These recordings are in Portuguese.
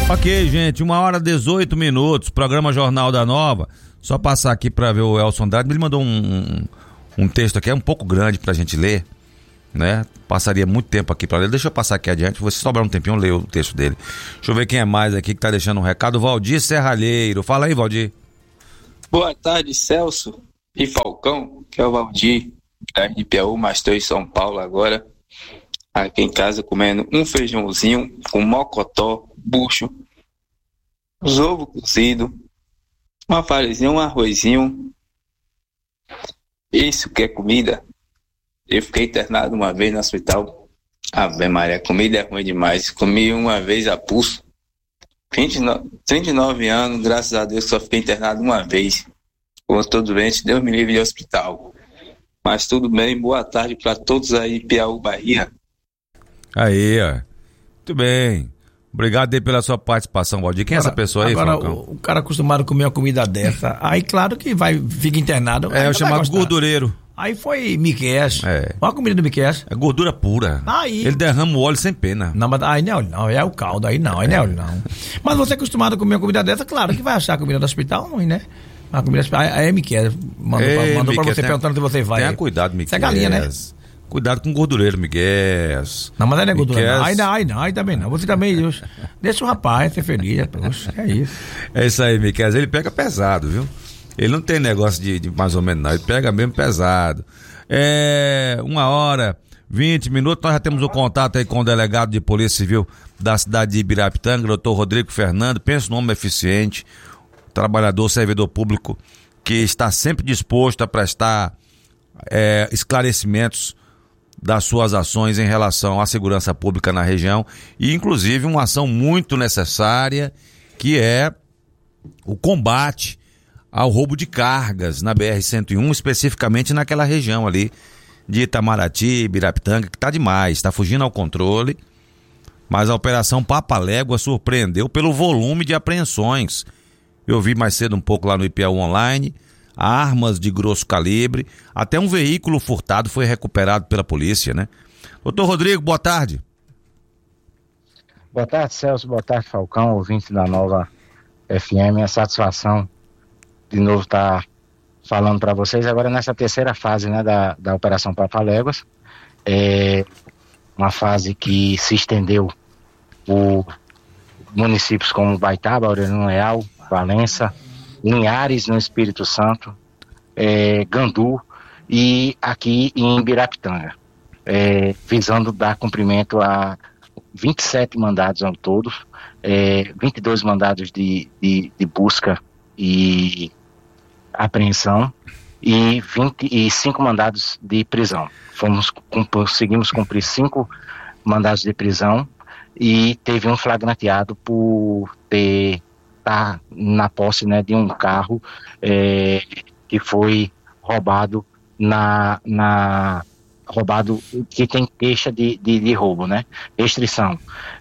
Ok, gente, 1h18, programa Jornal da Nova. Só passar aqui para ver o Elson Andrade. Ele mandou um texto aqui, é um pouco grande pra gente ler, né? Passaria muito tempo aqui para ler. Deixa eu passar aqui adiante, se sobrar um tempinho, eu leio o texto dele. Deixa eu ver quem é mais aqui que tá deixando um recado. Valdir Serralheiro. Fala aí, Valdir. Boa tarde, Celso e Falcão, que é o Valdir, de Piauí, mas estou em São Paulo agora. Aqui em casa comendo um feijãozinho com mocotó, bucho, os ovos cozidos, uma farinha, um arrozinho. Isso que é comida. Eu fiquei internado uma vez no hospital. Ave Maria, comida é ruim demais. Comi uma vez a pulso. 39 anos, graças a Deus, só fiquei internado uma vez. Como estou doente, Deus me livre de hospital. Mas tudo bem, boa tarde para todos aí, Piauí, Bahia. Aí, ó. Muito bem. Obrigado aí pela sua participação, Valdir. Quem é essa pessoa aí, agora, Falcão? O cara acostumado a comer uma comida dessa, aí claro que fica internado. É o chamado gordureiro. Aí foi Miqueias. É. Olha a comida do Miqueias. É gordura pura. Aí. Ele derrama o óleo sem pena. Não, mas aí não, é o caldo, aí não. Mas você é acostumado a comer uma comida dessa, claro que vai achar a comida do hospital ruim, né? A comida do hospital, aí Miqueias mandou pra você, perguntando se você vai. Tenha cuidado, Miqueias. Você é galinha, né? Cuidado com o gordureiro, Miguel. Não, mas aí não é gordura, não. Aí também não. Você também, deixa o rapaz ser feliz, poxa, é isso. É isso aí, Miguel. Ele pega pesado, viu? Ele não tem negócio de mais ou menos, não. Ele pega mesmo pesado. 1h20, nós já temos o contato aí com o delegado de Polícia Civil da cidade de Ibirapitanga, doutor Rodrigo Fernando. Pensa no homem eficiente, trabalhador, servidor público, que está sempre disposto a prestar esclarecimentos das suas ações em relação à segurança pública na região e inclusive uma ação muito necessária que é o combate ao roubo de cargas na BR-101, especificamente naquela região ali de Itamaraty, Ibirapitanga, que está demais, está fugindo ao controle, mas a Operação Papalégua surpreendeu pelo volume de apreensões. Eu vi mais cedo um pouco lá no IPEU Online, armas de grosso calibre, até um veículo furtado foi recuperado pela polícia, né? Doutor Rodrigo, boa tarde. Boa tarde, Celso, boa tarde, Falcão, ouvinte da Nova FM, é satisfação de novo estar falando para vocês agora nessa terceira fase, né, da Operação Papaléguas, uma fase que se estendeu por municípios como Baitaba, Aurelino Leal, Valença, Linhares no Espírito Santo, Gandu e aqui em Ibirapitanga, visando dar cumprimento a 27 mandados ao todo, 22 mandados de busca e apreensão e 25 mandados de prisão. Conseguimos cumprir 5 mandados de prisão e teve um flagranteado por estar na posse, né, de um carro que foi roubado roubado, que tem queixa de roubo, né? Restrição.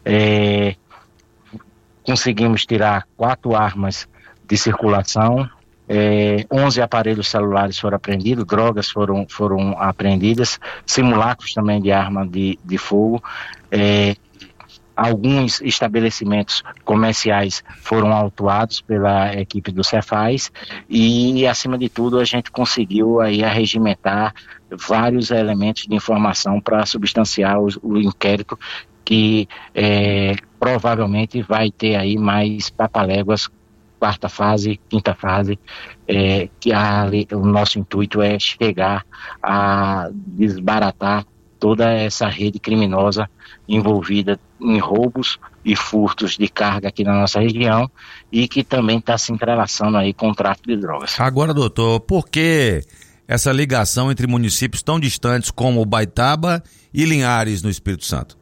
Conseguimos tirar 4 armas de circulação, 11 aparelhos celulares foram apreendidos, drogas foram apreendidas, simulacros também de arma de fogo, alguns estabelecimentos comerciais foram autuados pela equipe do Cefaz e, acima de tudo, a gente conseguiu aí arregimentar vários elementos de informação para substanciar o inquérito que provavelmente vai ter aí mais papaléguas, 4ª fase, 5ª fase, que o nosso intuito é chegar a desbaratar toda essa rede criminosa envolvida em roubos e furtos de carga aqui na nossa região e que também está se entrelaçando aí com o tráfico de drogas. Agora, doutor, por que essa ligação entre municípios tão distantes como Baitaba e Linhares no Espírito Santo?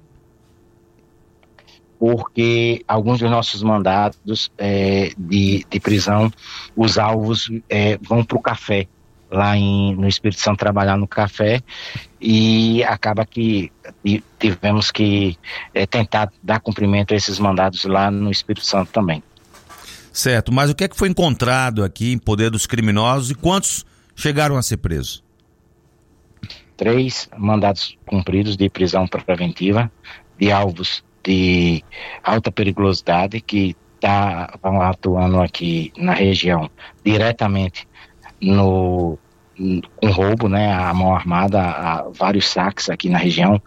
Porque alguns dos nossos mandados de prisão, os alvos vão para o café, lá no Espírito Santo, trabalhar no café, e acaba que tivemos que tentar dar cumprimento a esses mandados lá no Espírito Santo também. Certo, mas o que é que foi encontrado aqui em poder dos criminosos e quantos chegaram a ser presos? 3 mandados cumpridos de prisão preventiva, de alvos de alta periculosidade que estão atuando aqui na região diretamente com roubo, né, a mão armada, a vários saques aqui na região,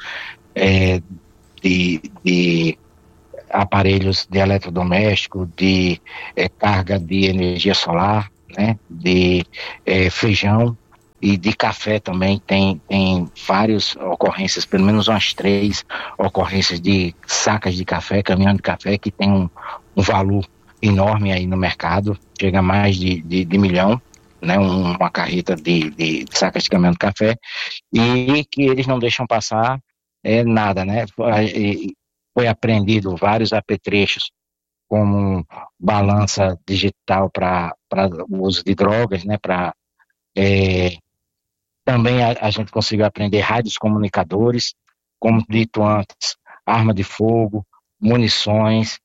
de aparelhos de eletrodoméstico, de carga de energia solar, né, de feijão e de café também. Tem várias ocorrências, pelo menos umas 3 ocorrências de sacas de café, caminhão de café, que tem um valor enorme aí no mercado, chega a mais de 1 milhão, né, uma carreta de sacas de caminhão de café, e que eles não deixam passar nada, né? Foi apreendido vários apetrechos, como balança digital para o uso de drogas, né? Também a gente conseguiu apreender rádios comunicadores, como dito antes, arma de fogo, munições,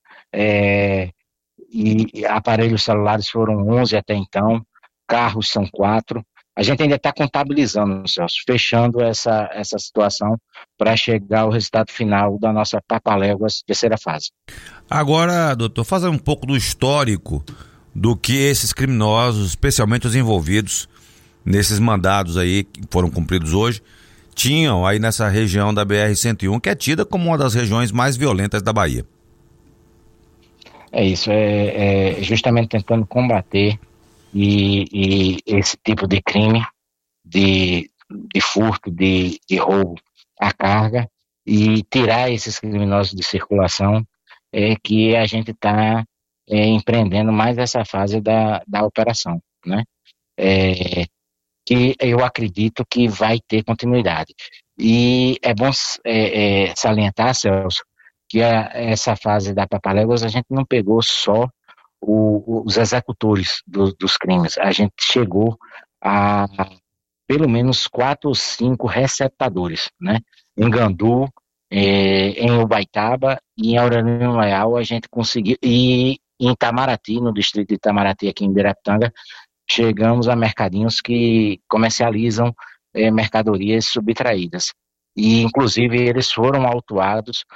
e aparelhos celulares foram 11 até então, carros são 4. A gente ainda está contabilizando, Celso, fechando essa situação para chegar ao resultado final da nossa Papaléguas terceira fase. Agora, doutor, fazer um pouco do histórico do que esses criminosos, especialmente os envolvidos nesses mandados aí que foram cumpridos hoje, tinham aí nessa região da BR-101, que é tida como uma das regiões mais violentas da Bahia. É isso, justamente tentando combater e esse tipo de crime, de furto, de roubo à carga, e tirar esses criminosos de circulação, que a gente está empreendendo mais essa fase da operação, né? Que eu acredito que vai ter continuidade. E é bom salientar, Celso, que essa fase da Papaléguas a gente não pegou só os executores dos crimes, a gente chegou a pelo menos 4 ou 5 receptadores, né? Em Gandu, em Ubaitaba e em Aurelino Leal a gente conseguiu, e em Itamaraty, no distrito de Itamaraty, aqui em Birapitanga, chegamos a mercadinhos que comercializam mercadorias subtraídas. E, inclusive, eles foram autuados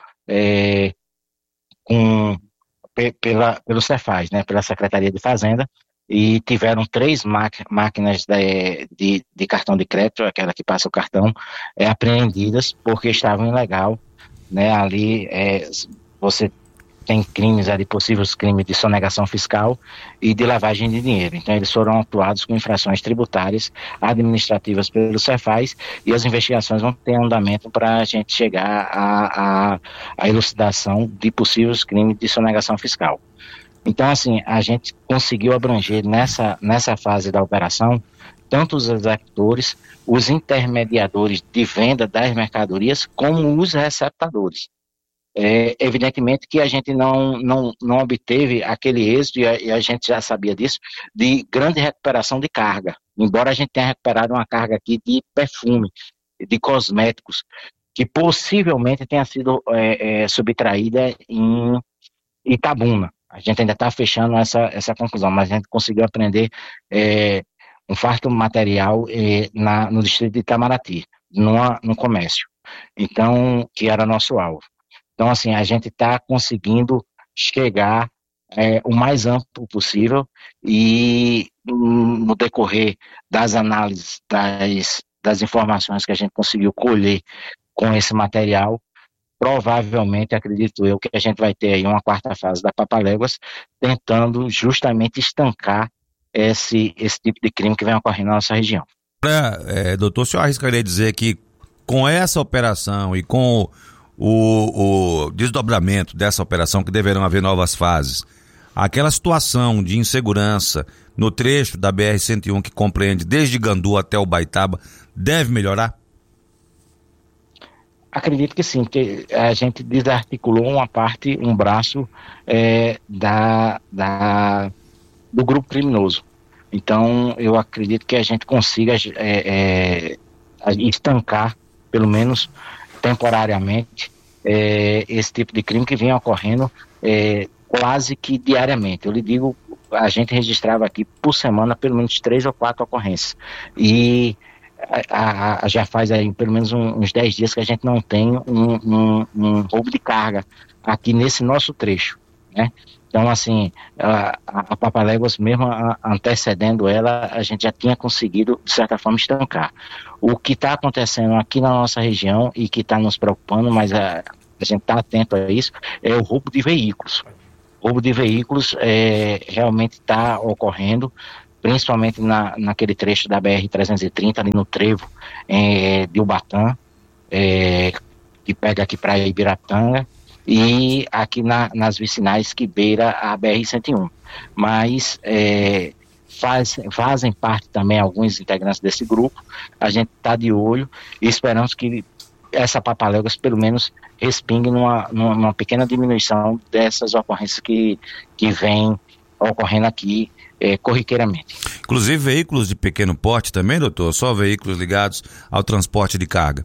pelo Cefaz, né, pela Secretaria de Fazenda, e tiveram 3 máquinas de cartão de crédito, aquela que passa o cartão, apreendidas porque estavam ilegal, né? Ali você tem crimes ali, possíveis crimes de sonegação fiscal e de lavagem de dinheiro. Então eles foram autuados com infrações tributárias, administrativas pelo Cefaz, e as investigações vão ter andamento para a gente chegar à elucidação de possíveis crimes de sonegação fiscal. Então, assim, a gente conseguiu abranger nessa fase da operação tanto os executores, os intermediadores de venda das mercadorias, como os receptadores. Evidentemente que a gente não obteve aquele êxito, e a gente já sabia disso, de grande recuperação de carga, embora a gente tenha recuperado uma carga aqui de perfume, de cosméticos, que possivelmente tenha sido subtraída em Itabuna. A gente ainda está fechando essa conclusão, mas a gente conseguiu apreender um farto material no distrito de Itamaraty, no comércio, então, que era nosso alvo. Então, assim, a gente está conseguindo chegar o mais amplo possível, e no decorrer das análises, das informações que a gente conseguiu colher com esse material, provavelmente, acredito eu, que a gente vai ter aí uma 4ª fase da Papaléguas, tentando justamente estancar esse tipo de crime que vem ocorrendo na nossa região. Doutor, o senhor arriscaria dizer que com essa operação e com o desdobramento dessa operação, que deverão haver novas fases, aquela situação de insegurança no trecho da BR-101 que compreende desde Gandu até Ubaitaba deve melhorar? Acredito que sim, porque a gente desarticulou um braço do grupo criminoso. Então, eu acredito que a gente consiga estancar, pelo menos temporariamente, esse tipo de crime que vem ocorrendo quase que diariamente. Eu lhe digo, a gente registrava aqui por semana pelo menos 3 ou 4 ocorrências, e já faz aí pelo menos uns 10 dias que a gente não tem um roubo de carga aqui nesse nosso trecho, né? Então, assim, a Papaléguas, mesmo antecedendo ela, a gente já tinha conseguido, de certa forma, estancar. O que está acontecendo aqui na nossa região e que está nos preocupando, mas a gente está atento a isso, é o roubo de veículos. O roubo de veículos realmente está ocorrendo, principalmente naquele trecho da BR-330, ali no trevo de Ubatã, que pega aqui para Ibiratanga, e aqui nas vicinais que beira a BR-101. Mas fazem parte também alguns integrantes desse grupo. A gente está de olho e esperamos que essa Papaléguas pelo menos respingue numa pequena diminuição dessas ocorrências que vem ocorrendo aqui corriqueiramente. Inclusive veículos de pequeno porte também, doutor? Só veículos ligados ao transporte de carga?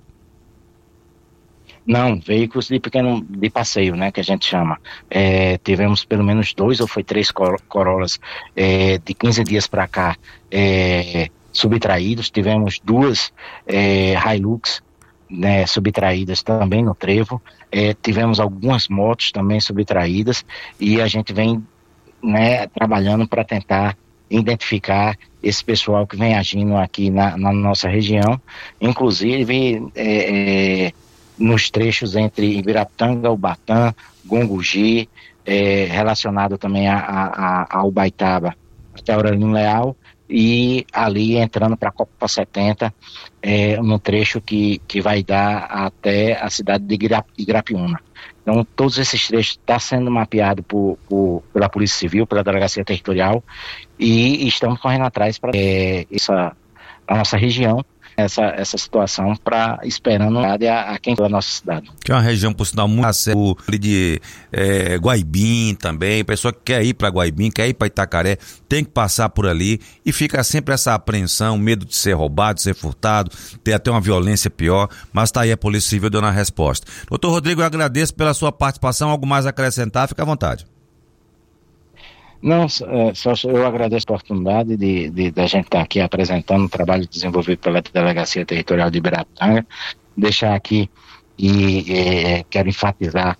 Não, veículos de passeio, né, que a gente chama. Tivemos pelo menos 2 ou 3 Corollas de 15 dias para cá subtraídos. Tivemos 2 Hilux, né, subtraídas também no trevo. Tivemos algumas motos também subtraídas e a gente vem, né, trabalhando para tentar identificar esse pessoal que vem agindo aqui na nossa região, inclusive nos trechos entre Ibiratanga, Ubatã, Gongugi, relacionado também a Ubaitaba até Aurelino Leal, e ali entrando para a Copa 70, no trecho que vai dar até a cidade de Igrapiúna. Então, todos esses trechos estão sendo mapeados pela Polícia Civil, pela Delegacia Territorial, e estamos correndo atrás para a nossa região, essa situação, esperando a quem for da nossa cidade. Que é uma região, por sinal, muito acessível, de Guaibim também. Pessoa que quer ir para Guaibim, quer ir para Itacaré, tem que passar por ali e fica sempre essa apreensão, medo de ser roubado, de ser furtado, ter até uma violência pior, mas está aí a Polícia Civil dando a resposta. Doutor Rodrigo, eu agradeço pela sua participação. Algo mais a acrescentar? Fica à vontade. Não, só eu agradeço a oportunidade da gente estar aqui apresentando o trabalho desenvolvido pela Delegacia Territorial de Ibiratanga. Deixar aqui e quero enfatizar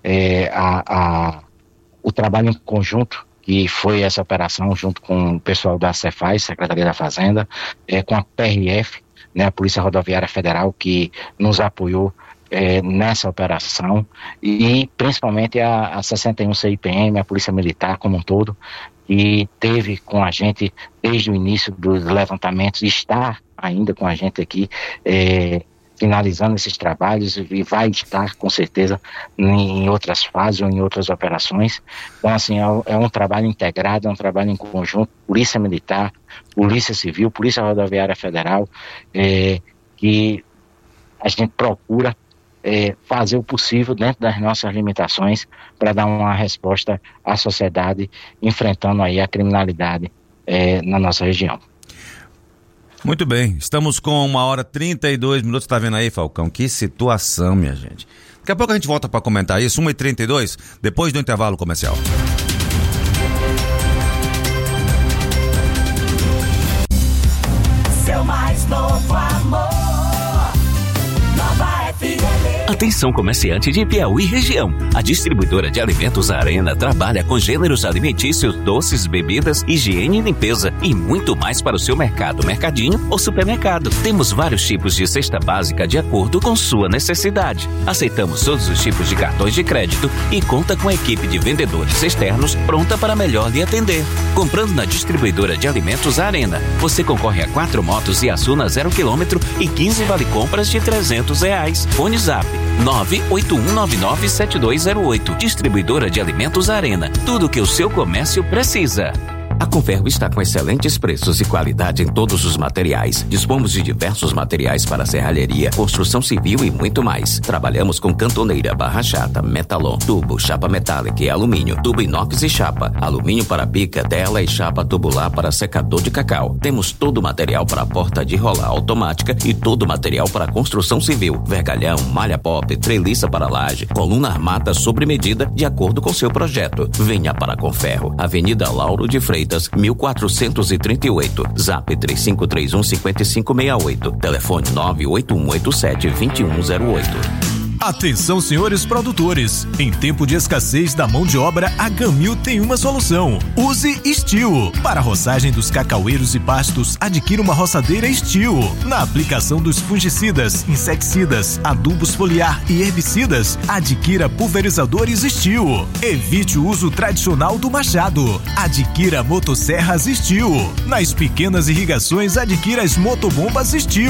o trabalho em conjunto que foi essa operação junto com o pessoal da Cefaz, Secretaria da Fazenda, com a PRF, né, a Polícia Rodoviária Federal, que nos apoiou nessa operação, e principalmente a 61 CIPM, a Polícia Militar como um todo, que teve com a gente desde o início dos levantamentos e está ainda com a gente aqui finalizando esses trabalhos, e vai estar com certeza em outras fases ou em outras operações. Então, assim, é um trabalho integrado, é um trabalho em conjunto, Polícia Militar, Polícia Civil, Polícia Rodoviária Federal, que a gente procura fazer o possível dentro das nossas limitações para dar uma resposta à sociedade, enfrentando aí a criminalidade na nossa região. Muito bem, estamos com 1h32, tá vendo aí, Falcão? Que situação, minha gente. Daqui a pouco a gente volta para comentar isso, 1h32, depois do intervalo comercial. Seu mais novo amor. Atenção, comerciante de Piauí e região. A distribuidora de alimentos Arena trabalha com gêneros alimentícios, doces, bebidas, higiene e limpeza e muito mais para o seu mercado, mercadinho ou supermercado. Temos vários tipos de cesta básica de acordo com sua necessidade. Aceitamos todos os tipos de cartões de crédito e conta com a equipe de vendedores externos pronta para melhor lhe atender. Comprando na distribuidora de alimentos Arena, você concorre a 4 motos e Asuna 0 km e 15 vale-compras de R$300. Fone Zap 981997208. Distribuidora de alimentos Arena. Tudo que o seu comércio precisa. A Conferro está com excelentes preços e qualidade em todos os materiais. Dispomos de diversos materiais para serralheria, construção civil e muito mais. Trabalhamos com cantoneira, barra chata, metalon, tubo, chapa metálica e alumínio, tubo inox e chapa, alumínio para pica, tela e chapa tubular para secador de cacau. Temos todo o material para porta de rolar automática e todo o material para construção civil, vergalhão, malha pop, treliça para laje, coluna armada sobre medida de acordo com seu projeto. Venha para a Conferro, Avenida Lauro de Freitas, 1438, Zap 3531-5568, telefone 98187-2108. Atenção, senhores produtores. Em tempo de escassez da mão de obra, a Gamil tem uma solução. Use Steel. Para a roçagem dos cacaueiros e pastos, adquira uma roçadeira Steel. Na aplicação dos fungicidas, inseticidas, adubos foliar e herbicidas, adquira pulverizadores Steel. Evite o uso tradicional do machado. Adquira motosserras Steel. Nas pequenas irrigações, adquira as motobombas Steel.